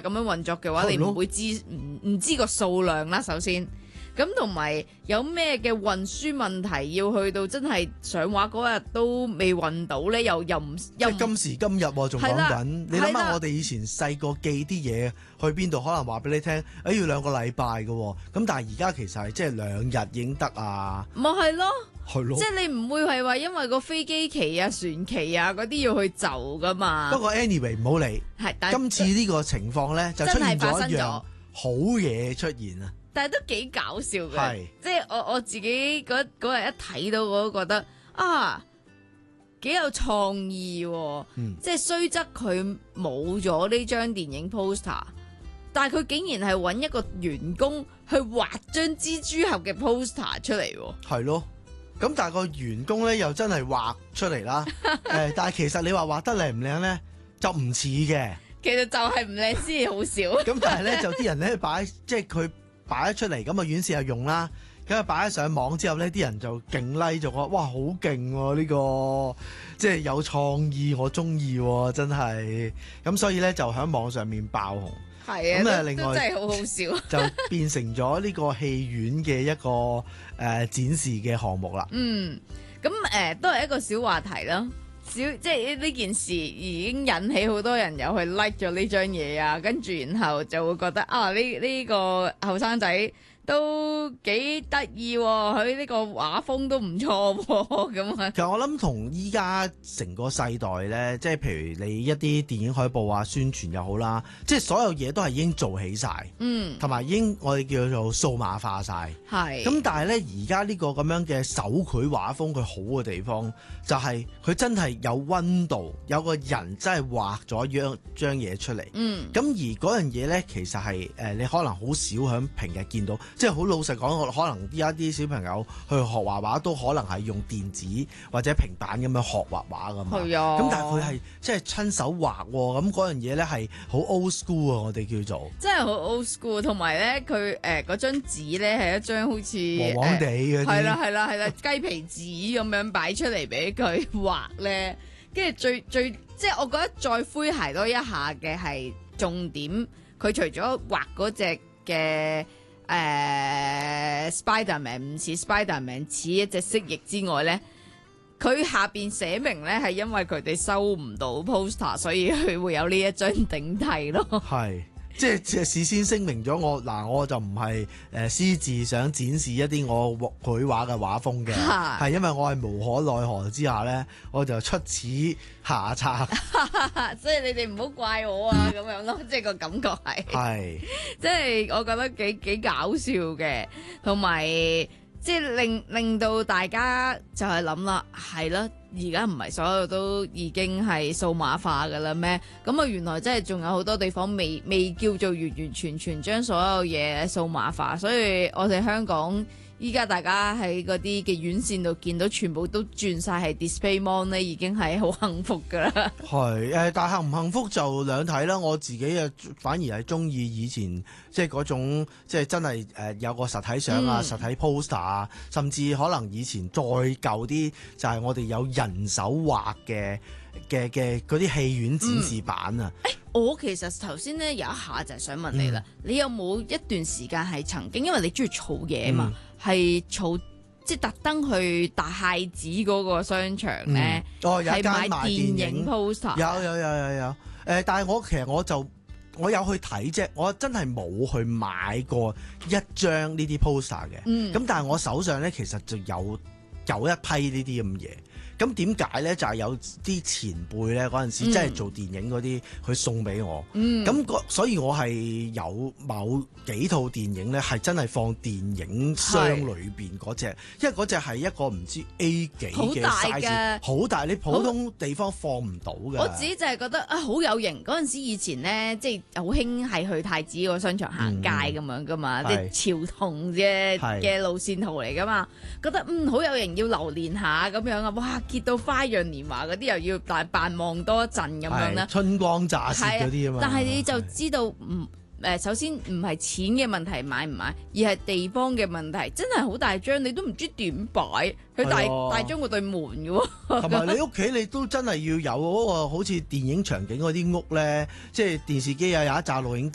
咁樣運作嘅話，你唔會唔知個數量啦。首先，咁同埋有咩嘅運輸問題要去到真係上畫嗰日都未運到咧，又唔即係今時今日喎，仲講緊。你諗下，我哋以前細個寄啲嘢去邊度，可能話俾你聽，要2個禮拜嘅喎。咁但係而家其實係即係2日已經得啊。 咪係咯。 係咯， 即係你唔會係話因為個飛機期啊、船期啊嗰啲要去就噶嘛。 不過 anyway 唔好理，今次呢個情況咧就出現咗一樣好嘢出現啊！ 但係都幾搞笑嘅，即係我自己嗰日一睇到我都覺得啊幾有創意喎。即係雖則佢冇咗呢張電影 poster， 但係佢竟然係揾一個員工去畫張蜘蛛俠嘅 poster 出嚟喎。 係咯。咁但係個員工咧又真係畫出嚟啦，但係其實你話畫得靚唔靚咧就唔似嘅。 其實就係唔靚先好笑。咁但係咧就啲人咧即係佢擺咗出嚟，咁啊院士又用啦，咁啊擺咗上網之後咧，啲人就勁 like 咗，哇好勁喎呢個，即係有創意，我中意喎真係。咁所以咧就喺網上面爆紅。 係啊，咁另外真係好好笑， 就變成咗呢個戲院嘅一個展示嘅項目啦。 咁都係一個小話題啦。即係呢件事已經引起好多人又去 like 咗呢張嘢啊，跟住然後就會覺得啊呢個後生仔都幾得意喎，佢呢個畫風都唔錯喎，咁啊。 其實我諗同依家成個世代咧，即係譬如你一啲電影海報啊、宣傳又好啦，即係所有嘢都係已經做起晒，同埋已經我哋叫做數碼化晒。 係。咁但係咧，而家呢個咁樣嘅手繪畫風，佢好嘅地方就係佢真係有溫度，有個人真係畫咗張嘢出嚟。咁而嗰樣嘢咧，其實係你可能好少喺平日見到。即係好老實講，可能依家啲小朋友去學畫畫都可能係用電子或者平板咁樣學畫畫㗎嘛。係啊。咁但係佢係即係親手畫喎，咁嗰樣嘢咧係好 old school 啊！我哋叫做真係好 old school， 同埋咧佢嗰張紙咧係一張好似黃黃地嗰啲， 係啦雞皮紙咁樣擺出嚟俾佢畫咧，跟住最即係我覺得再詼諧多一下嘅係重點，佢除咗畫嗰隻嘅。Spiderman 唔似 Spiderman 似一隻蜥蜴之外咧，佢下邊寫明咧係因為佢哋收唔到 poster， 所以佢會有呢一張頂替咯。係。 即係事先聲明咗我就唔係私自想展示一啲我繪畫嘅畫風嘅，係因為我係無可奈何之下咧，我就出此下策。 所以你哋唔好怪我啊咁樣咯，即係個感覺係，即係我覺得幾搞笑嘅，同埋即係令到大家就係諗啦，係啦。而家唔係所有都已經係數碼化㗎啦咩？咁啊原來真係仲有好多地方未叫做完完全全將所有嘢數碼化，所以我哋香港依家大家喺嗰啲嘅院線度見到全部都轉晒係 display mon 咧，已經係好幸福㗎啦。 係但幸唔幸福就兩睇啦。我自己啊反而係中意以前即係嗰種即係真係有個實體相啊、實體 poster 啊，甚至可能以前再舊啲就係我哋有人手畫嘅嗰啲戲院展示版啊。 我其實頭先咧有一下就係想問你啦，你有冇一段時間係曾經因為你中意儲嘢嘛，係儲即係特登去大太子嗰個商場咧， 有間買電影 poster？ 有。但係其實我有去睇啫，我真係冇去買過一張呢啲 poster 嘅。咁但係我手上咧其實就有一批呢啲咁嘢。咁點解咧？就係有啲前輩咧嗰陣時，真係做電影嗰啲，佢送俾我。所以我係有某幾套電影咧，係真係放電影箱裏邊嗰隻，因為嗰隻係一個唔知 A 幾嘅 size， 好大，你普通地方放唔到嘅。 我自己就係覺得啊，好有型。嗰陣時以前咧，即係好興係去太子個商場行街咁樣噶嘛，啲潮童嘅路線圖嚟噶嘛，覺得好有型，要留連下咁樣啊！哇！結到花樣年華嗰啲又要扮望多一陣咁樣啦， 春光乍泄嗰啲啊嘛。 但係你就知道首先唔係錢嘅問題買唔買，而係地方嘅問題。真係好大張，你都唔知點擺，佢大張過對門嘅喎。 同埋你屋企你都真係要有嗰個好似電影場景嗰啲屋咧，即係電視機啊有一紮錄影